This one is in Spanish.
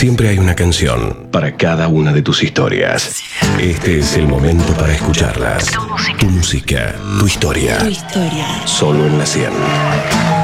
Siempre hay una canción para cada una de tus historias. Este es el momento para escucharlas. Tu música, tu historia. Tu historia. Solo en La 100.